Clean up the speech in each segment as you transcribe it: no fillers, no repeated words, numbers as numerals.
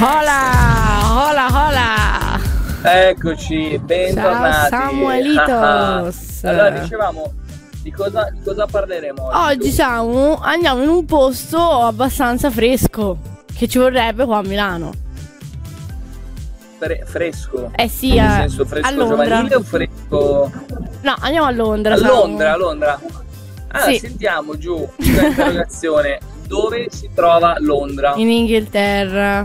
Hola, hola, hola. Eccoci, bentornati. Ciao Samuelitos. Allora, dicevamo, di cosa parleremo Oggi andiamo in un posto abbastanza fresco, che ci vorrebbe qua a Milano. Fresco? Sì, nel senso fresco a Londra. giovanile o fresco? No, andiamo a Londra. A Londra, a Londra. Allora, Sì. sentiamo giù questa interrogazione. Dove si trova Londra? In Inghilterra.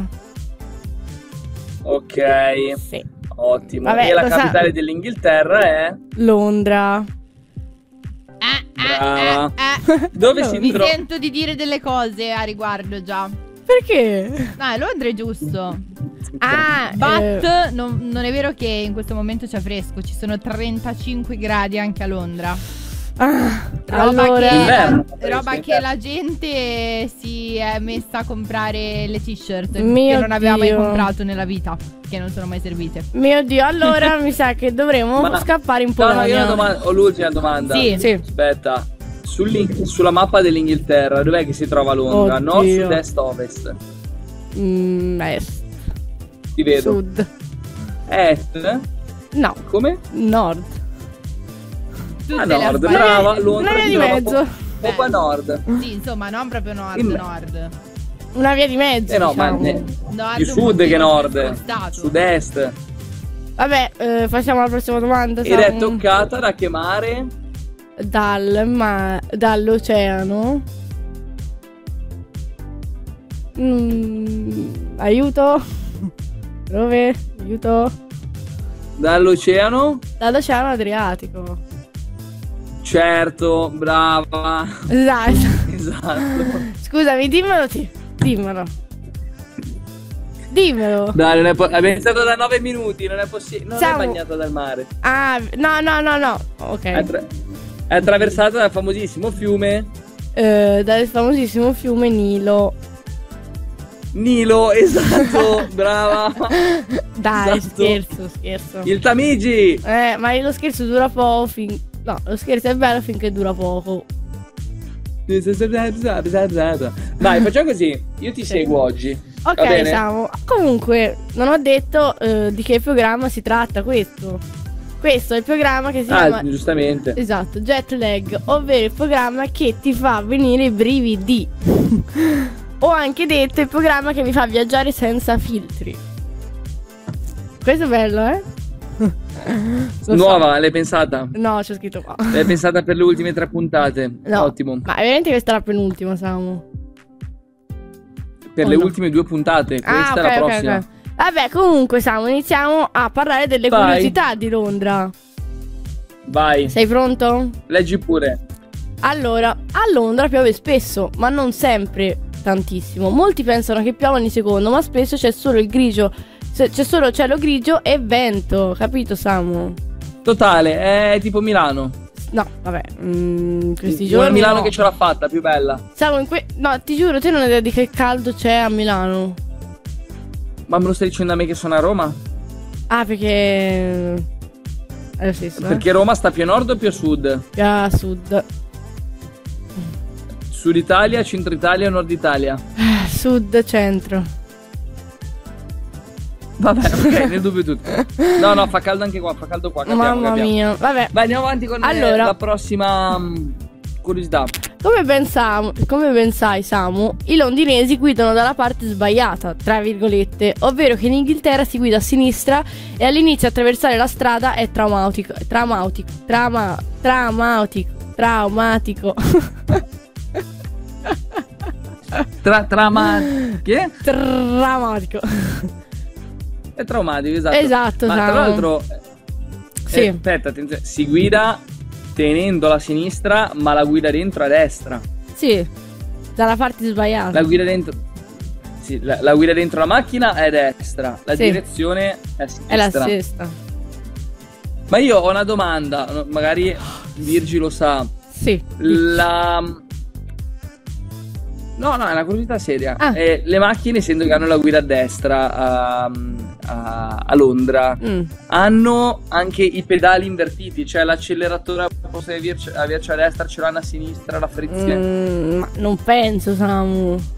Ok, Sì. ottimo. Vabbè, e la lo sa- capitale dell'Inghilterra è? Londra. Brava. Dove si Mi trova? sento di dire delle cose a riguardo già. Perché? No, Londra è giusto. Ah, But non è vero che in questo momento c'è fresco. Ci sono 35 gradi anche a Londra. allora. Inverno, Roba fresco, che la gente si è messa a comprare le t-shirt Mio che non aveva mai Dio. comprato nella vita, che non sono mai servite. Mio Dio, allora mi sa che dovremo Ma- scappare in No, no, Polonia. ho l'ultima domanda. Sì. Sì. Aspetta. Sulla mappa dell'Inghilterra, dov'è che si trova Londra? Oddio. Nord, sud, est, ovest? Est. Ti vedo. Sud. Est? No, Come? nord. Tutte A le nord, sbagliate. brava. Londra Una via si di trova mezzo. poco a nord. Sì, insomma, non proprio nord, In- nord. Una via di mezzo. No, ma diciamo. Nord più un sud pochino che più nord. spostato. Sud-est. Vabbè, facciamo la prossima domanda. Ed è Samu. toccata da che mare? Dall'oceano. Aiuto. Dove? Aiuto. Dall'oceano? Dall'oceano Adriatico. Certo, brava. Esatto. Esatto. Scusami, dimmelo. Dimmelo. Dimmelo. Dai, non è abbiamo iniziato da 9 minuti, non è possibile. Non Siamo- è bagnata dal mare. Ah, no. È, Ok. è attraversata dal famosissimo fiume Dal famosissimo fiume Nilo. Nilo, esatto, brava. Dai, Esatto. scherzo. Il Tamigi. Ma lo scherzo dura poco. No, lo scherzo è bello finché dura poco. Dai, facciamo così. Io ti seguo oggi. Va Ok, bene? Samu. Comunque, non ho detto di che programma si tratta questo. Questo è il programma che si chiama. Giustamente. Esatto, Jet Lag, ovvero il programma che ti fa venire i brividi. O anche detto il programma che vi fa viaggiare senza filtri. Questo è bello, eh? Lo Nuova, so. l'hai pensata? No, c'è scritto qua. L'hai pensata per le ultime 3 puntate. No. Ottimo. Ma veramente questa è la penultima, Samu. Per Oh, le no. ultime 2 puntate. Questa ok, è la ok, prossima. ok. Vabbè, comunque, Samu, iniziamo a parlare delle Vai. curiosità di Londra. Vai, Sei pronto? leggi pure. Allora, a Londra piove spesso, ma non sempre tantissimo. Molti pensano che piova ogni secondo, ma spesso c'è solo il grigio. C'è solo cielo grigio e vento, capito, Samu? Totale, è tipo Milano. No, vabbè, questi Una giorni Milano no. che ce l'ha fatta, più bella. Samu, no, ti giuro, te non hai idea di che caldo c'è a Milano. Ma me lo stai dicendo a me che sono a Roma? Ah, perché è lo stesso, Perché Roma sta più a nord o più a sud? più a sud. Sud Italia, centro Italia o nord Italia? Sud, centro. Vabbè, ok, nel dubbio tutto. No, fa caldo anche qua, fa caldo qua, capiamo, Mamma capiamo. mia. Vabbè, Vai, andiamo avanti con Allora. la prossima curiosità. come pensai, Samu, i londinesi guidano dalla parte sbagliata, tra virgolette, ovvero che in Inghilterra si guida a sinistra e all'inizio attraversare la strada è traumatico. Che? Traumatico. È traumatico, esatto. Esatto, Ma tra Samu. l'altro Sì. aspetta, attenzione, si guida tenendo la sinistra, ma la guida dentro a destra. Sì, dalla parte sbagliata. La guida dentro. Sì, la guida dentro la macchina è a destra, la Sì. direzione è a sinistra. È la sesta. Ma io ho una domanda, magari Virgi lo sa. Sì. No, è una curiosità seria. Ah. Le macchine, essendo che hanno la guida a destra a Londra, hanno anche i pedali invertiti, cioè l'acceleratore al posto di averci a destra ce l'hanno a sinistra, la frizione. Ma non penso, Samu.